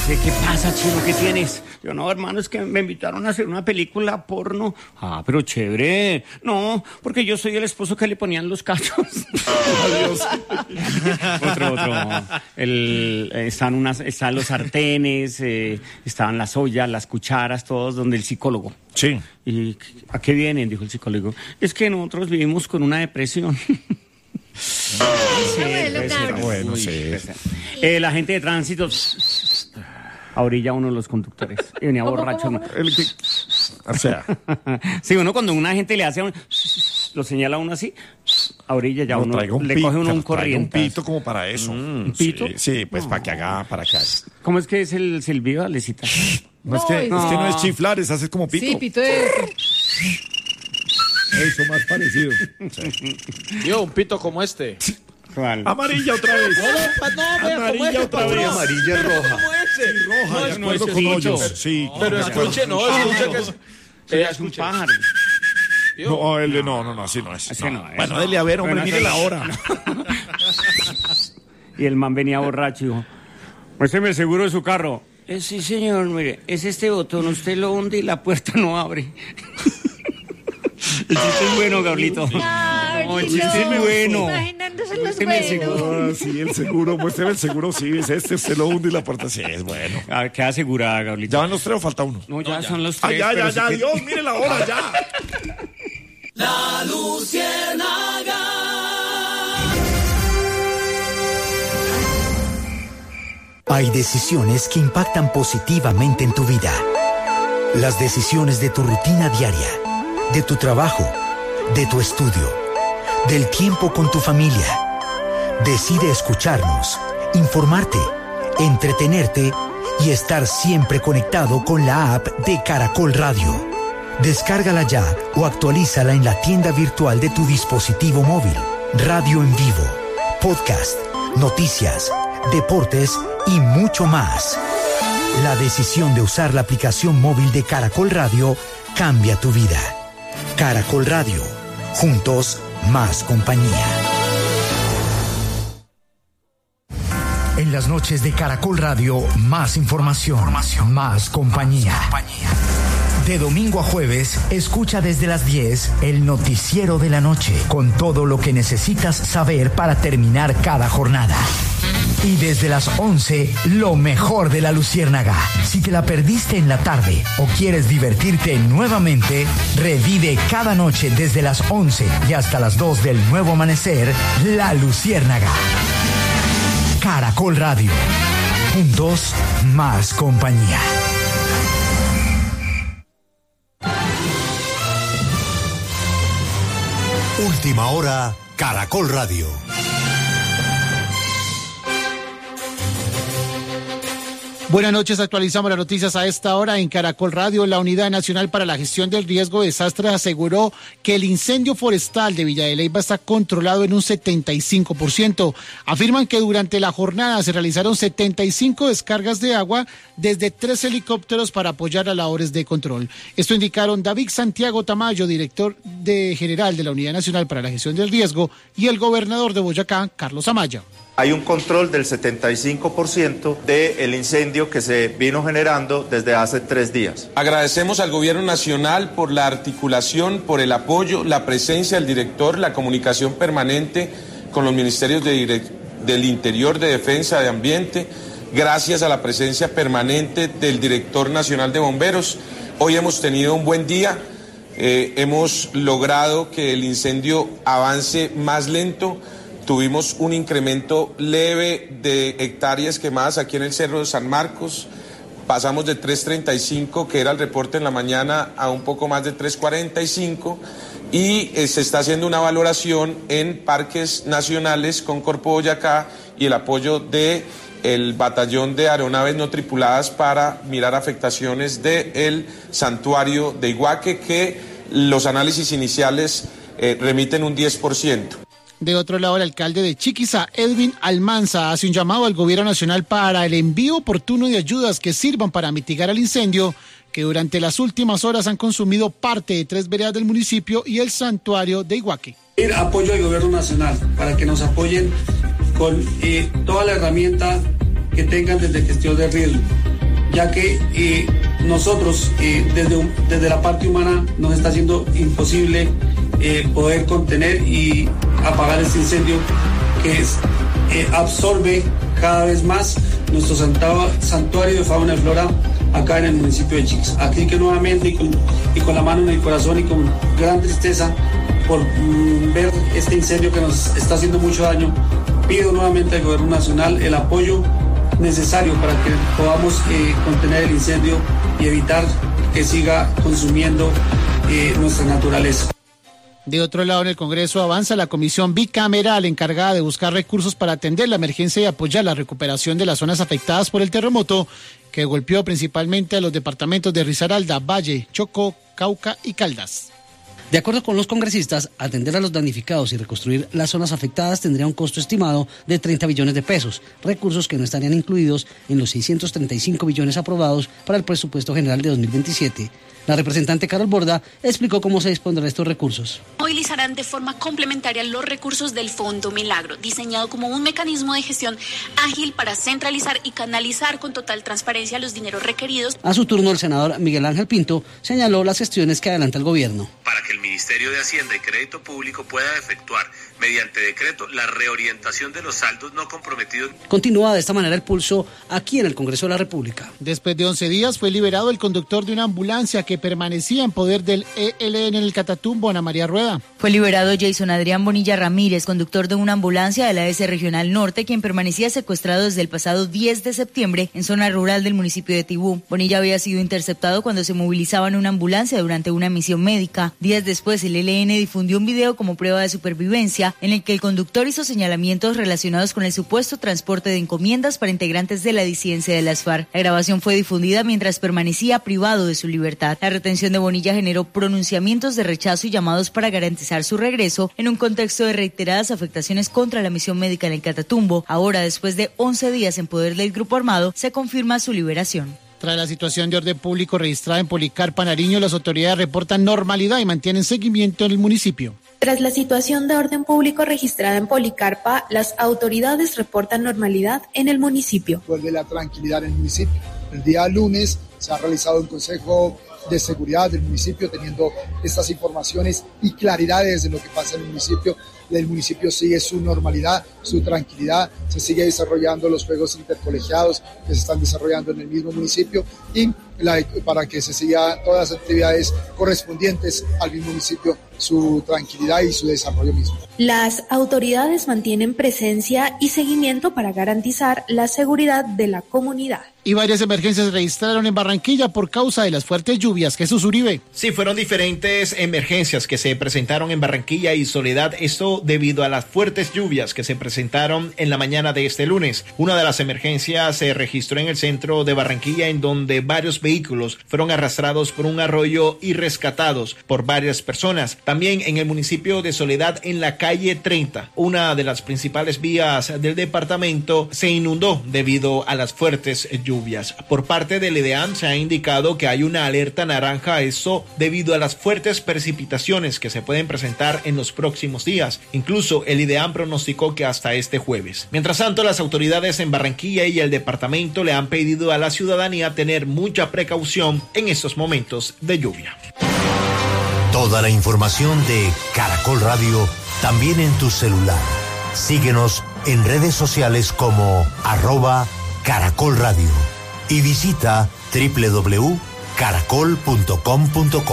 dice, ¿qué pasa, Chino? ¿Qué tienes? Yo, no, hermano, es que me invitaron a hacer una película porno. Ah, pero chévere. No, porque yo soy el esposo que le ponían los cachos. Adiós. Otro. Están los sartenes, estaban las ollas, las cucharas, todos, donde el psicólogo. Sí. ¿Y a qué vienen? Dijo el psicólogo. Es que nosotros vivimos con una depresión. Bueno, sí. El agente de tránsito a orilla uno de los conductores y venía borracho. O sea, sí, uno cuando una gente le hace lo señala a uno así, a orilla ya uno le coge uno un corriente. Un pito como para eso. ¿Un pito? Sí, pues para que haga. ¿Cómo es que es el silbido, Alecita? Es que no es chiflar, es hacer como pito. Sí, pito de... Eso más parecido. Sí. Yo, un pito como este. ¿Cuál? Amarilla otra vez. Amarilla otra vez. Amarilla roja. Roja, no es con pito. hoyos. Sí. Pero escuche que Es un pájaro. No, así no es. Así no es. Bueno, dele a ver, hombre, mire la hora. Y el man venía borracho y dijo, muéstreme el seguro de su carro. Sí, señor, mire, es este botón, usted lo hunde y la puerta no abre. El chiste es bueno, Gablito. No, el chiste es muy bueno. Imaginándose los buenos. Sí, el seguro, muéstreme el seguro, sí, es este, usted lo hunde y la puerta, sí, es bueno. A ver, queda asegurada, Gablito. ¿Ya van los tres o falta uno? No, ya son los tres. Ya, Dios, mire la hora, ya. La Luciérnaga. Hay decisiones que impactan positivamente en tu vida. Las decisiones de tu rutina diaria, de tu trabajo, de tu estudio, del tiempo con tu familia. Decide escucharnos, informarte, entretenerte y estar siempre conectado con la app de Caracol Radio. Descárgala ya o actualízala en la tienda virtual de tu dispositivo móvil. Radio en vivo, podcast, noticias, deportes y mucho más. La decisión de usar la aplicación móvil de Caracol Radio cambia tu vida. Caracol Radio. Juntos, más compañía. En las noches de Caracol Radio, más información, más compañía. De domingo a jueves, escucha desde las 10 el noticiero de la noche, con todo lo que necesitas saber para terminar cada jornada. Y desde las 11, lo mejor de la Luciérnaga. Si te la perdiste en la tarde o quieres divertirte nuevamente, revive cada noche desde las 11 y hasta las 2 del nuevo amanecer, La Luciérnaga. Caracol Radio. Juntos, más compañía. Última hora, Caracol Radio. Buenas noches, actualizamos las noticias a esta hora en Caracol Radio. La Unidad Nacional para la Gestión del Riesgo de Desastres aseguró que el incendio forestal de Villa de Leyva está controlado en un 75%. Afirman que durante la jornada se realizaron 75 descargas de agua desde 3 helicópteros para apoyar las labores de control. Esto indicaron David Santiago Tamayo, director general de la Unidad Nacional para la Gestión del Riesgo, y el gobernador de Boyacá, Carlos Amaya. Hay un control del 75% del incendio que se vino generando desde hace 3 días. Agradecemos al Gobierno Nacional por la articulación, por el apoyo, la presencia del director, la comunicación permanente con los ministerios del Interior, de Defensa, de Ambiente. Gracias a la presencia permanente del director nacional de bomberos. Hoy hemos tenido un buen día. Hemos logrado que el incendio avance más lento. Tuvimos un incremento leve de hectáreas quemadas aquí en el Cerro de San Marcos. Pasamos de 335, que era el reporte en la mañana, a un poco más de 345. Y se está haciendo una valoración en parques nacionales con Corpo Boyacá y el apoyo del batallón de aeronaves no tripuladas para mirar afectaciones del santuario de Iguaque, que los análisis iniciales remiten un 10%. De otro lado, el alcalde de Chiquiza, Edwin Almanza, hace un llamado al gobierno nacional para el envío oportuno de ayudas que sirvan para mitigar el incendio que durante las últimas horas han consumido parte de 3 veredas del municipio y el santuario de Iguaque. Apoyo al gobierno nacional para que nos apoyen con toda la herramienta que tengan desde gestión de riesgo. ya que nosotros desde la parte humana nos está haciendo imposible poder contener y apagar este incendio que absorbe cada vez más nuestro santuario de fauna y flora acá en el municipio de Chix. Así que nuevamente y con la mano en el corazón y con gran tristeza por ver este incendio que nos está haciendo mucho daño, pido nuevamente al Gobierno Nacional el apoyo necesario para que podamos contener el incendio y evitar que siga consumiendo nuestra naturaleza. De otro lado, en el Congreso avanza la comisión bicameral encargada de buscar recursos para atender la emergencia y apoyar la recuperación de las zonas afectadas por el terremoto que golpeó principalmente a los departamentos de Risaralda, Valle, Chocó, Cauca y Caldas. De acuerdo con los congresistas, atender a los damnificados y reconstruir las zonas afectadas tendría un costo estimado de 30 billones de pesos, recursos que no estarían incluidos en los 635 billones aprobados para el presupuesto general de 2027. La representante Carol Borda explicó cómo se dispondrán estos recursos. Movilizarán de forma complementaria los recursos del Fondo Milagro, diseñado como un mecanismo de gestión ágil para centralizar y canalizar con total transparencia los dineros requeridos. A su turno, el senador Miguel Ángel Pinto señaló las gestiones que adelanta el gobierno. Para que el Ministerio de Hacienda y Crédito Público pueda efectuar mediante decreto la reorientación de los saldos no comprometidos. Continúa de esta manera el pulso aquí en el Congreso de la República. Después de 11 días fue liberado el conductor de una ambulancia que permanecía en poder del ELN en el Catatumbo, Ana María Rueda. Fue liberado Jason Adrián Bonilla Ramírez, conductor de una ambulancia de la AS Regional Norte, quien permanecía secuestrado desde el pasado 10 de septiembre en zona rural del municipio de Tibú. Bonilla había sido interceptado cuando se movilizaba en una ambulancia durante una misión médica. Días después, el ELN difundió un video como prueba de supervivencia en el que el conductor hizo señalamientos relacionados con el supuesto transporte de encomiendas para integrantes de la disidencia de las FARC. La grabación fue difundida mientras permanecía privado de su libertad. La retención de Bonilla generó pronunciamientos de rechazo y llamados para garantizar su regreso en un contexto de reiteradas afectaciones contra la misión médica en el Catatumbo. Ahora, después de 11 días en poder del grupo armado, se confirma su liberación. Tras la situación de orden público registrada en Policarpa, Nariño, las autoridades reportan normalidad y mantienen seguimiento en el municipio. Tras la situación de orden público registrada en Policarpa, las autoridades reportan normalidad en el municipio. Vuelve la tranquilidad en el municipio. El día lunes se ha realizado un consejo de seguridad del municipio teniendo estas informaciones y claridades de lo que pasa en el municipio. El municipio sigue su normalidad, su tranquilidad, se sigue desarrollando los juegos intercolegiados que se están desarrollando en el mismo municipio y para que se sigan todas las actividades correspondientes al mismo municipio, su tranquilidad y su desarrollo mismo. Las autoridades mantienen presencia y seguimiento para garantizar la seguridad de la comunidad. Y varias emergencias se registraron en Barranquilla por causa de las fuertes lluvias. Jesús Uribe. Sí, fueron diferentes emergencias que se presentaron en Barranquilla y Soledad, esto debido a las fuertes lluvias que se presentaron en la mañana de este lunes. Una de las emergencias se registró en el centro de Barranquilla, en donde varios vehículos fueron arrastrados por un arroyo y rescatados por varias personas. También en el municipio de Soledad, en la calle 30, una de las principales vías del departamento se inundó debido a las fuertes lluvias. Por parte del IDEAM se ha indicado que hay una alerta naranja, eso debido a las fuertes precipitaciones que se pueden presentar en los próximos días. Incluso el IDEAM pronosticó que hasta este jueves. Mientras tanto, las autoridades en Barranquilla y el departamento le han pedido a la ciudadanía tener mucha precaución en estos momentos de lluvia. Toda la información de Caracol Radio también en tu celular. Síguenos en redes sociales como @Caracol Radio y visita www.caracol.com.co.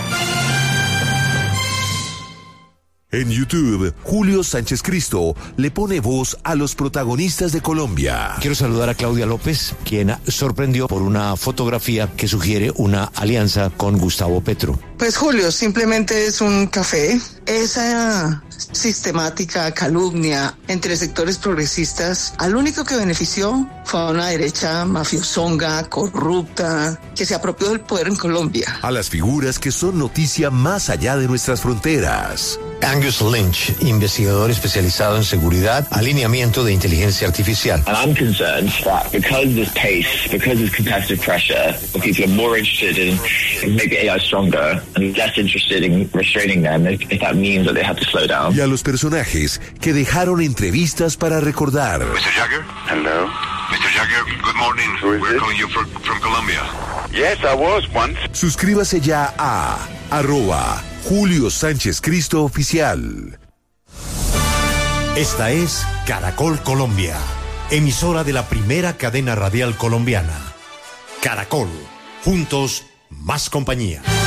En YouTube, Julio Sánchez Cristo le pone voz a los protagonistas de Colombia. Quiero saludar a Claudia López, quien sorprendió por una fotografía que sugiere una alianza con Gustavo Petro. Pues Julio, simplemente es un café. Esa sistemática calumnia entre sectores progresistas, al único que benefició fue a una derecha mafiosonga, corrupta, que se apropió del poder en Colombia. A las figuras que son noticia más allá de nuestras fronteras. Angus Lynch, investigador especializado en seguridad, alineamiento de inteligencia artificial. And I'm concerned that because there's pace, because there's competitive pressure, people are more interested in making AI stronger and less interested in restraining them if that means that they have to slow down. Y a los personajes que dejaron entrevistas para recordar. Mr. Jagger? Hello. Mr. Jagger, good morning. We're calling you from Colombia. Yes, I was once. Suscríbase ya a @Julio Sánchez Cristo Oficial. Esta es Caracol Colombia, emisora de la primera cadena radial colombiana. Caracol, juntos, más compañía.